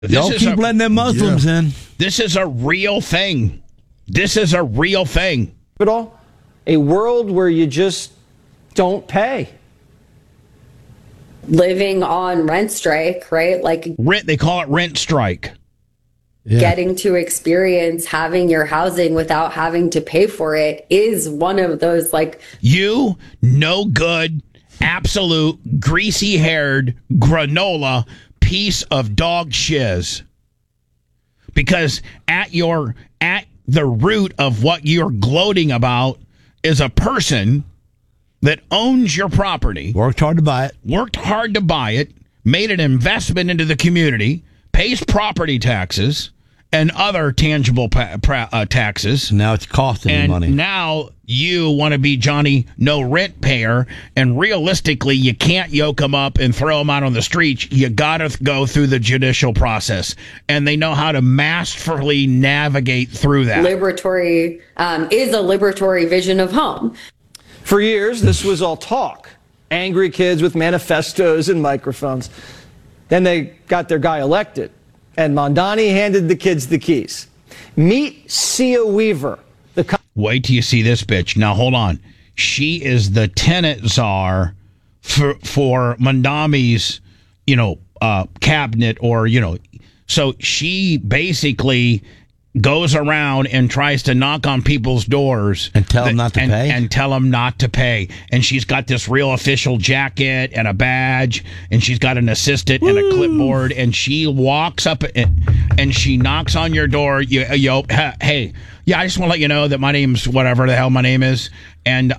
Y'all keep letting them Muslims in. This is a real thing. This is a real thing. A world where you just don't pay. Living on rent strike, right? Like Rent, they call it rent strike. Yeah. Getting to experience having your housing without having to pay for it is one of those, like, You no good, absolute greasy haired granola piece of dog shiz. Because at the root of what you're gloating about is a person that owns your property, Worked hard to buy it, made an investment into the community, pays property taxes and other tangible taxes. Now it's costing you money. And now you want to be Johnny no rent payer, and realistically, you can't yoke them up and throw them out on the streets. You got to go through the judicial process, and they know how to masterfully navigate through that. Liberatory is a liberatory vision of home. For years, this was all talk. Angry kids with manifestos and microphones. Then they got their guy elected, and Mondani handed the kids the keys. Meet Sia Weaver. Wait till you see this bitch. Now, hold on. She is the tenant czar for Mondami's, cabinet, or, so she basically goes around and tries to knock on people's doors and tell them not to pay. And tell them not to pay. And she's got this real official jacket and a badge, and she's got an assistant and a clipboard, and she walks up and she knocks on your door. Hey, yeah, I just want to let you know that my name's whatever the hell my name is, and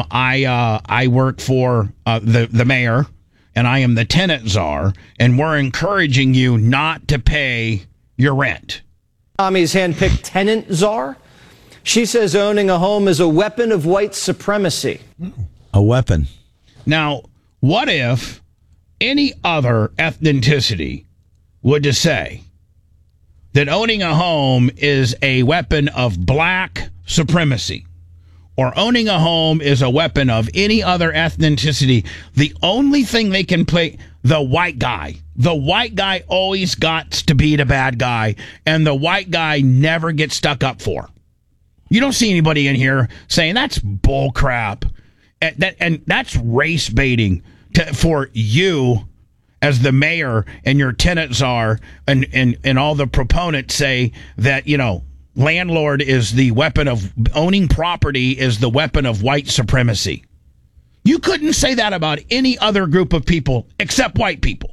I work for the mayor, and I am the tenant czar, and we're encouraging you not to pay your rent. Tommy's handpicked tenant czar. She says owning a home is a weapon of white supremacy. A weapon. Now, what if any other ethnicity would to say that owning a home is a weapon of black supremacy, or owning a home is a weapon of any other ethnicity? The only thing they can play, the white guy. The white guy always got to be the bad guy, and the white guy never gets stuck up for. You don't see anybody in here saying that's bull crap. And that's race baiting for you as the mayor and your tenant czar, and all the proponents say that, landlord is the weapon of owning property, is the weapon of white supremacy. You couldn't say that about any other group of people except white people.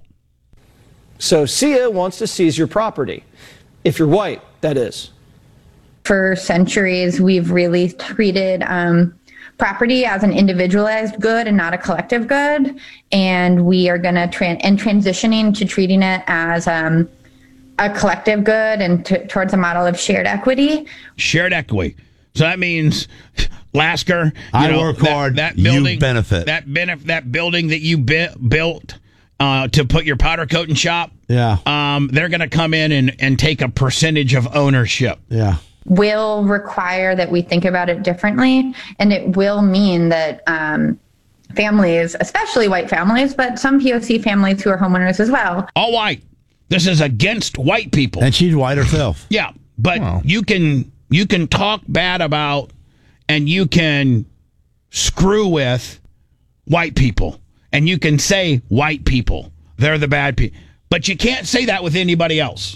So Sia wants to seize your property. If you're white, that is. For centuries, we've really treated property as an individualized good and not a collective good. And we are going to transitioning to treating it as a collective good and towards a model of shared equity. Shared equity. So that means, Lasker, I work hard, that building, you benefit. That building that you built to put your powder coating shop, yeah. They're going to come in and take a percentage of ownership. Yeah. Will require that we think about it differently, and it will mean that families, especially white families, but some POC families who are homeowners as well. All white. This is against white people. And she's white herself. Yeah, but you can talk bad about, and you can screw with white people, and you can say white people, they're the bad people, but you can't say that with anybody else.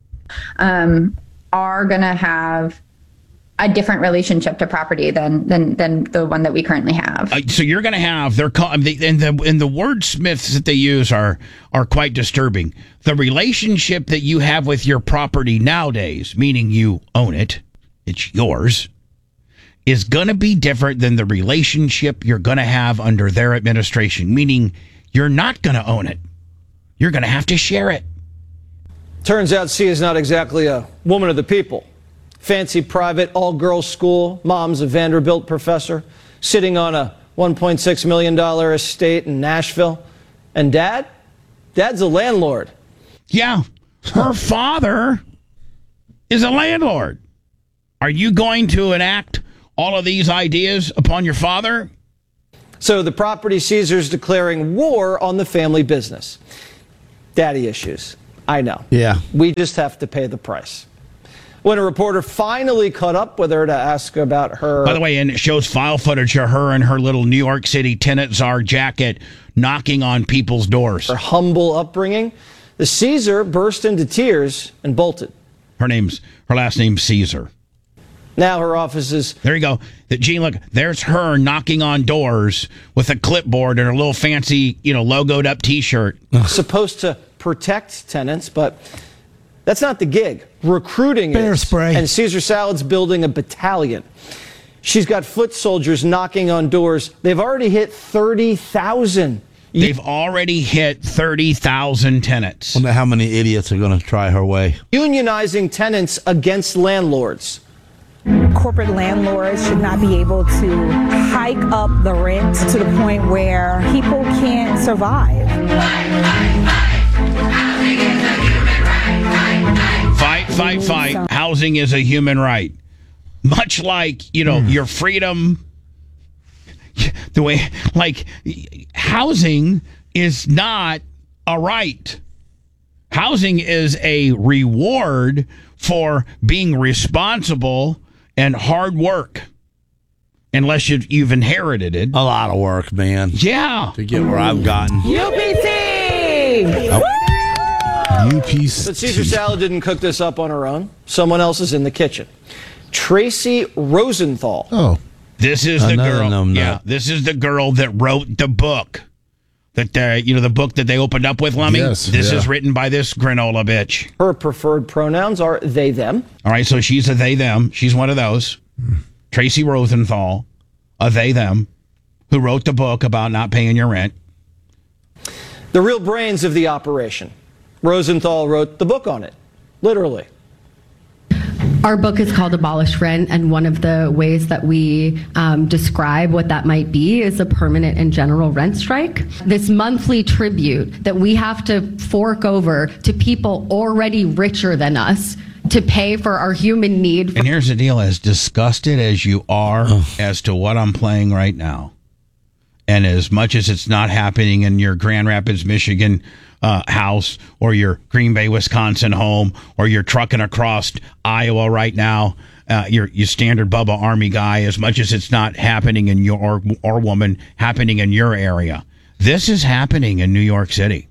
Are going to have a different relationship to property than the one that we currently have. So you're going to have and the wordsmiths that they use are quite disturbing. The relationship that you have with your property nowadays, meaning you own it, it's yours, is going to be different than the relationship you're going to have under their administration, meaning you're not going to own it. You're going to have to share it. Turns out Sia's not exactly a woman of the people. Fancy private all-girls school, mom's a Vanderbilt professor, sitting on a $1.6 million estate in Nashville. And dad's a landlord. Yeah, her father is a landlord. Are you going to enact all of these ideas upon your father? So the property seizer's declaring war on the family business. Daddy issues. I know. Yeah. We just have to pay the price. When a reporter finally caught up with her to ask about her... By the way, and it shows file footage of her in her little New York City tenant czar jacket knocking on people's doors. her humble upbringing, the Caesar burst into tears and bolted. Her last name's Caesar. Now her office is... There you go. Gene, look, there's her knocking on doors with a clipboard and her little fancy, logoed up T-shirt. supposed to protect tenants, but that's not the gig. Recruiting Bear is. spray. And Caesar Salad's building a battalion. She's got foot soldiers knocking on doors. They've already hit 30,000. They've already hit 30,000 tenants. Wonder how many idiots are going to try her way. Unionizing tenants against landlords. Corporate landlords should not be able to hike up the rent to the point where people can't survive. Fight. Housing is a human right. Much like, your freedom. The way, housing is not a right. Housing is a reward for being responsible and hard work. Unless you've inherited it. A lot of work, man. Yeah. To get where I've gotten. UPC! UPC. But Caesar Salad didn't cook this up on her own. Someone else is in the kitchen. Tracy Rosenthal. Oh. This is the Another girl. numbnut. Yeah, this is the girl that wrote the book. That the book that they opened up with, Lummy. Yes, this yeah. is written by this granola bitch. Her preferred pronouns are they, them. All right, so she's a they, them. She's one of those. Tracy Rosenthal, a they, them, who wrote the book about not paying your rent. The real brains of the operation. Rosenthal wrote the book on it, literally. Our book is called Abolish Rent, and one of the ways that we describe what that might be is a permanent and general rent strike. This monthly tribute that we have to fork over to people already richer than us to pay for our human need. And here's the deal, as disgusted as you are as to what I'm playing right now, and as much as it's not happening in your Grand Rapids, Michigan house, or your Green Bay, Wisconsin home, or you're trucking across Iowa right now, your standard Bubba Army guy, as much as it's not happening in your, or woman, happening in your area. This is happening in New York City.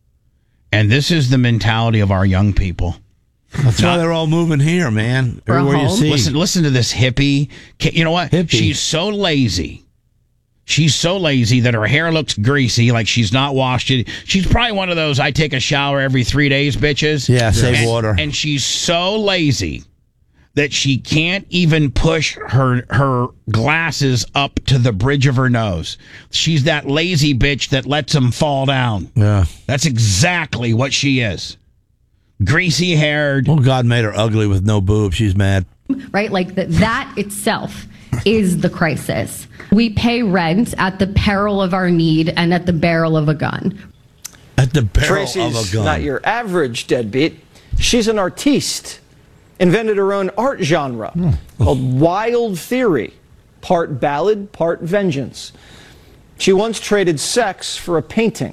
And this is the mentality of our young people. That's why they're all moving here, man. For a Everywhere you home? see. Listen to this hippie. You know what? Hippie. She's so lazy. She's so lazy that her hair looks greasy, like she's not washed it. She's probably one of those I take a shower every 3 days bitches. Yeah, save water. And she's so lazy that she can't even push her glasses up to the bridge of her nose. She's that lazy bitch that lets them fall down. Yeah. That's exactly what she is. Greasy haired. Well, God made her ugly with no boobs. She's mad. Right? Like that itself is the crisis. We pay rent at the peril of our need and at the barrel of a gun. At the barrel Tracy's of a gun. not your average deadbeat. She's an artiste. Invented her own art genre called Wild Theory. Part ballad, part vengeance. She once traded sex for a painting.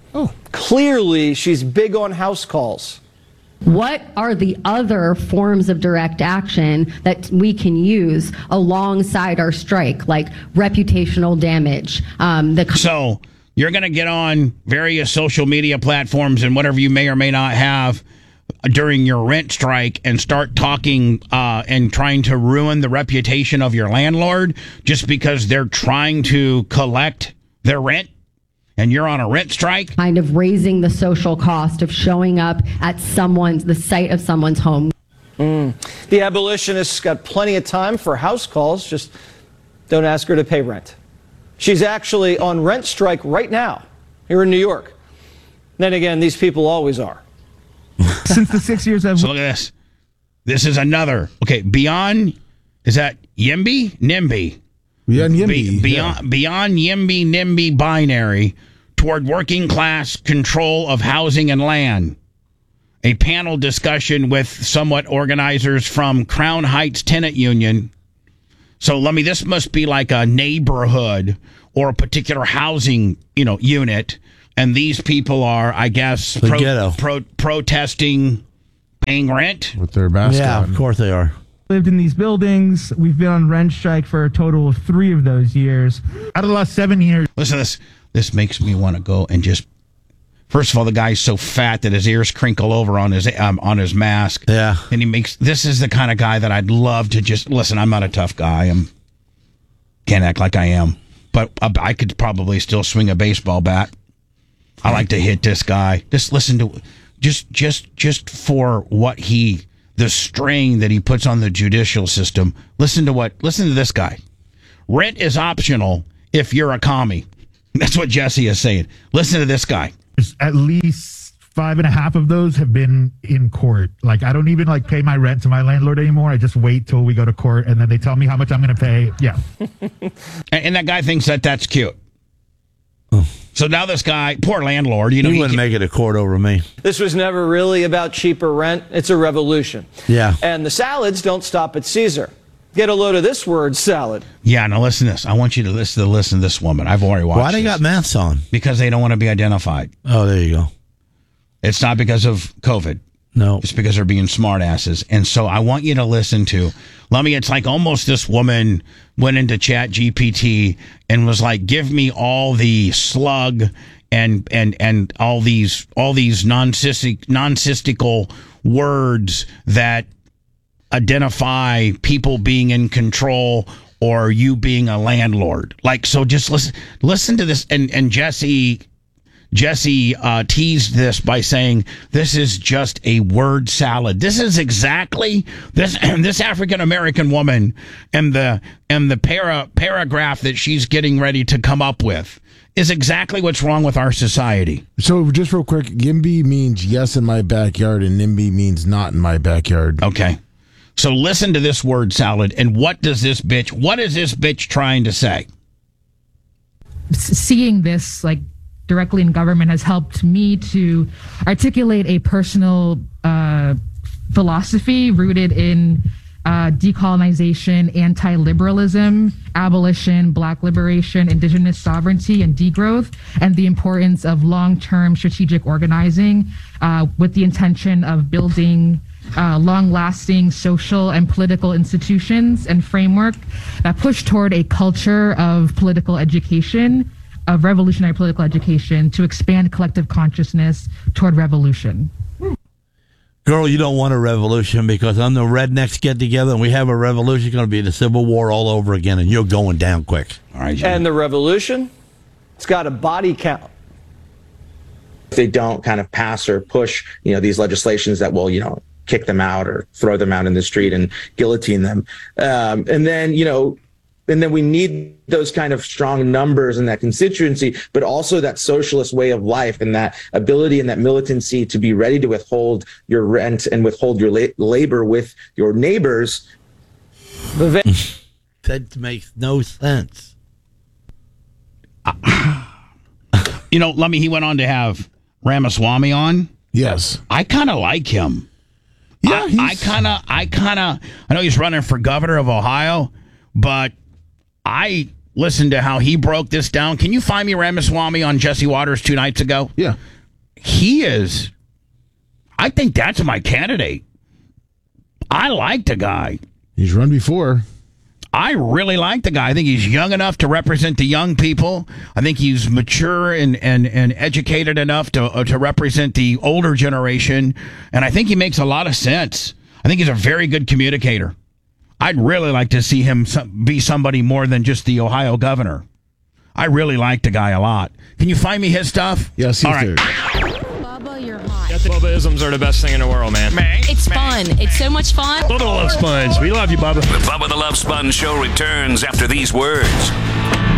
Clearly, she's big on house calls. What are the other forms of direct action that we can use alongside our strike, like reputational damage? So you're going to get on various social media platforms and whatever you may or may not have during your rent strike and start talking and trying to ruin the reputation of your landlord just because they're trying to collect their rent and you're on a rent strike? Kind of raising the social cost of showing up at the site of someone's home. The abolitionists got plenty of time for house calls, just don't ask her to pay rent. She's actually on rent strike right now here in New York. Then again, these people always are. Since the 6 years I've... So look at this. This is another. Okay, beyond, is that YIMBY? NIMBY. Beyond Yimby. Beyond YIMBY, NIMBY binary toward working class control of housing and land. A panel discussion with somewhat organizers from Crown Heights Tenant Union. So, this must be like a neighborhood or a particular housing, unit and these people are, I guess, The ghetto. protesting paying rent. With their mascot. Yeah, of course they are. Lived in these buildings. We've been on rent strike for a total of 3 of those years. Out of the last 7 years. Listen to this. This makes me want to go and just. First of all, the guy's so fat that his ears crinkle over on his mask. Yeah. And this is the kind of guy that I'd love to just listen. I'm not a tough guy. Can't act like I am, but I could probably still swing a baseball bat. I like to hit this guy. Just listen to, just for what the strain that he puts on the judicial system. Listen to this guy. Rent is optional if you're a commie. That's what Jesse is saying. Listen to this guy. At least 5.5 of those have been in court. Like, I don't even pay my rent to my landlord anymore. I just wait till we go to court, and then they tell me how much I'm going to pay. Yeah. And that guy thinks that's cute. So now this guy, poor landlord, he wouldn't make it a court over me. This was never really about cheaper rent. It's a revolution. Yeah. And the salads don't stop at Caesar. Get a load of this word salad. Yeah, now listen to this. I want you to listen to this woman. I've already watched. Why they got masks on? Because they don't want to be identified. Oh, there you go. It's not because of COVID. No. It's because they're being smartasses. And so I want you to listen to, it's like almost this woman went into Chat GPT and was like, give me all the slug and all these nonsensical words that identify people being in control or you being a landlord. So just listen to this. And Jesse teased this by saying, this is just a word salad. This is exactly this African-American woman and the paragraph that she's getting ready to come up with is exactly what's wrong with our society. So just real quick, YIMBY means yes in my backyard and NIMBY means not in my backyard. Okay. So listen to this word salad, and what is this bitch trying to say? Seeing this directly in government has helped me to articulate a personal philosophy rooted in decolonization, anti-liberalism, abolition, Black liberation, indigenous sovereignty, and degrowth, and the importance of long-term strategic organizing with the intention of building long-lasting social and political institutions and framework that push toward a culture of political education, of revolutionary political education, to expand collective consciousness toward revolution. Girl, you don't want a revolution because when the rednecks get together and we have a revolution, it's going to be the Civil War all over again, and you're going down quick. All right, and the revolution, it's got a body count. If they don't kind of pass or push, these legislations that will, kick them out or throw them out in the street and guillotine them. And then we need those kind of strong numbers in that constituency, but also that socialist way of life and that ability and that militancy to be ready to withhold your rent and withhold your labor with your neighbors. That makes no sense. He went on to have Ramaswamy on. Yes. I kind of like him. Yeah, I know he's running for governor of Ohio, but I listened to how he broke this down. Can you find me Ramaswamy on Jesse Waters 2 nights ago? Yeah. I think that's my candidate. I like the guy. He's run before. I really like the guy. I think he's young enough to represent the young people. I think he's mature and educated enough to represent the older generation. And I think he makes a lot of sense. I think he's a very good communicator. I'd really like to see him be somebody more than just the Ohio governor. I really like the guy a lot. Can you find me his stuff? Yes, all right. Bubba, you're hot. Bubba-isms are the best thing in the world, man. It's fun. It's so much fun. Bubba the Love Sponge. We love you, Bubba. The Bubba the Love Sponge show returns after these words.